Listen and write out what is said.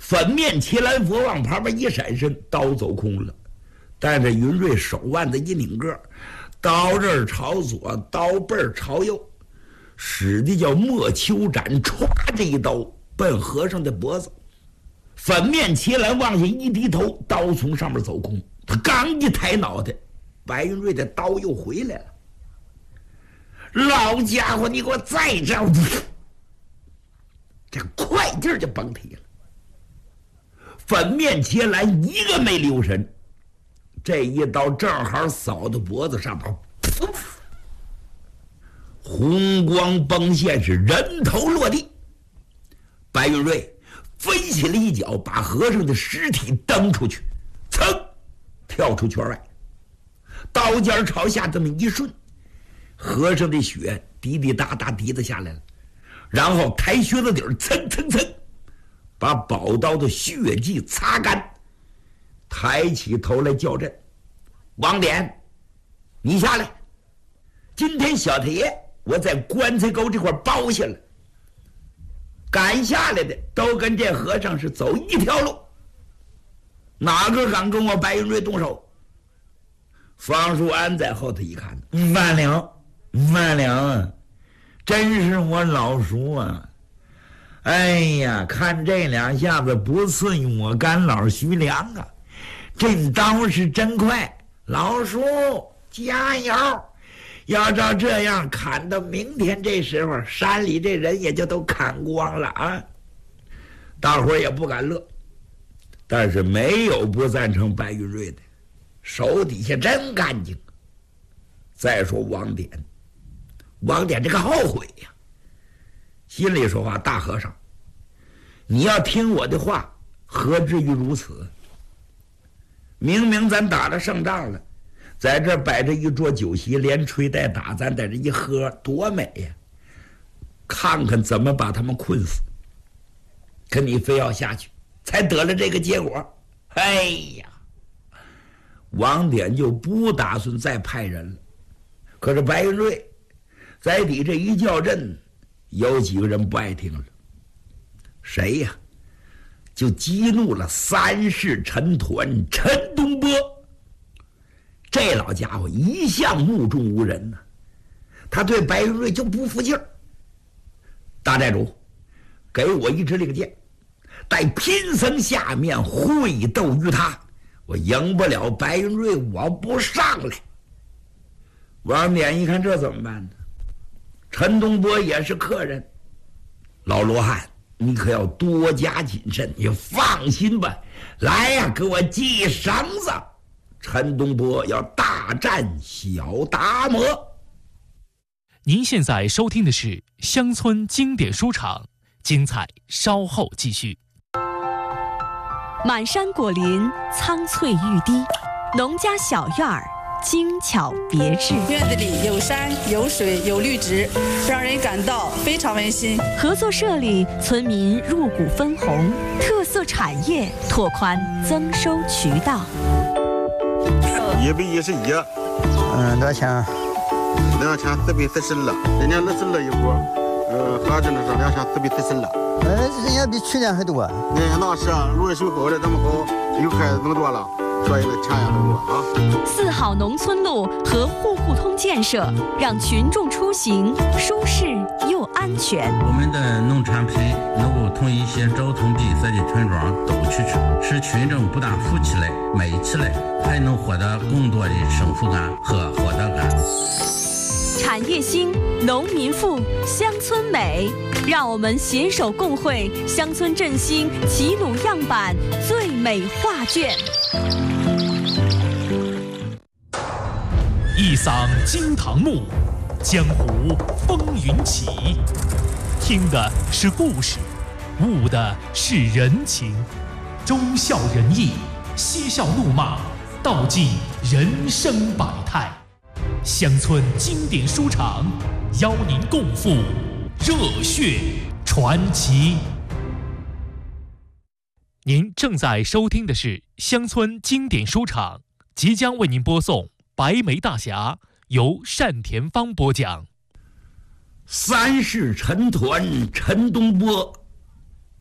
粉面齐兰佛往旁边一闪身，刀走空了。但是云瑞手腕子一拧个，刀刃朝左，刀背朝右，使的叫莫秋斩，歘，这一刀奔和尚的脖子。粉面齐兰往下一低头，刀从上面走空。他刚一抬脑袋，白云瑞的刀又回来了。老家伙，你给我再招！这快劲儿就甭提了。粉面齐兰一个没留神，这一刀正好扫到脖子上头，噗，红光崩现，是人头落地。白云瑞飞起了一脚，把和尚的尸体蹬出去，噌，跳出圈外。刀尖朝下这么一顺，和尚的血滴滴答答滴得下来了，然后抬靴子底儿，蹭蹭蹭，把宝刀的血迹擦干，抬起头来叫阵：“王典，你下来！今天小太爷我在棺材沟这块包下了，赶下来的都跟这和尚是走一条路，哪个敢跟我白云瑞动手？”方叔安在后头一看，万两，真是我老叔啊！哎呀，看这两下子不次于我干老徐良啊！这刀是真快，老叔加油！要照这样砍到明天这时候，山里这人也就都砍光了啊！大伙儿也不敢乐，但是没有不赞成白云瑞的，手底下真干净。再说王典这个后悔呀，心里说话：大和尚，你要听我的话，何至于如此？明明咱打了胜仗了，在这摆着一桌酒席，连吹带打，咱在这一喝，多美呀！看看怎么把他们困死，可你非要下去，才得了这个结果。哎呀，王典就不打算再派人了。可是白云瑞在底这一叫阵，有几个人不爱听了。谁呀？就激怒了三世陈团陈东波。这老家伙一向目中无人呢，他对白云瑞就不服气儿。大寨主，给我一支令箭，待贫僧下面会斗于他，我赢不了白云瑞，我不上来。王典一看这怎么办呢？陈东波也是客人，老罗汉，你可要多加谨慎。你放心吧，来呀，给我系绳子。陈东波要大战小达摩。 您现在收听的是乡村经典书场，精彩稍后继续。 满山果林，苍翠欲滴，农家小院儿，精巧别致。 院子里有山有水有绿植，让人感到非常温馨。 合作社里，村民入股分红，特色产业拓宽增收渠道。 111，多少钱？2442，人家22一锅，合着那是2442。人家比去年还多。那是啊，如果收好的，咱们好又开始更多了。所以呢，钱也更多啊。 4号农村路和户户通建设，让群众出行舒适又安全。 我们的农产品能够从一些交通闭塞的村庄走出去，使群众不但富起来、美起来，还能获得更多的幸福感和获得感。 产业兴，农民富，乡村美，让我们携手共绘乡村振兴齐鲁样板最美画卷。 一嗓惊堂木，江湖风云起。听的是故事，悟的是人情，忠孝仁义，嬉笑怒骂，道尽人生百态。乡村经典书场邀您共赴热血传奇。您正在收听的是乡村经典书场，即将为您播送《白眉大侠》，由单田芳播讲。 三世陈团陈东波